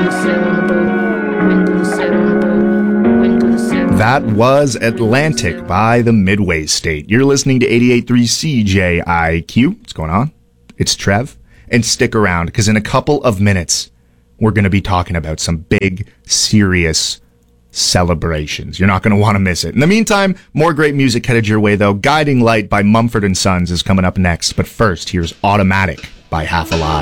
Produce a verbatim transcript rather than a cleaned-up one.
That was Atlantic by the Midway State. You're listening to eighty-eight point three C J I Q. What's going on? It's Trev. And stick around, because in a couple of minutes, we're going to be talking about some big, serious celebrations. You're not going to want to miss it. In the meantime, more great music headed your way, though. Guiding Light by Mumford and Sons is coming up next. But first, here's Automatic by Half Alive.